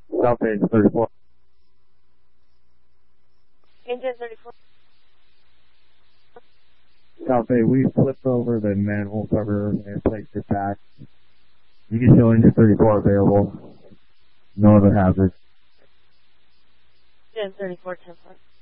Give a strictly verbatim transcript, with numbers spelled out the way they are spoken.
South Engine thirty-four. Engine thirty-four. South A, we flipped over the manhole cover and placed it back. You can show Engine thirty-four available. No other hazards. Engine thirty-four, ten four.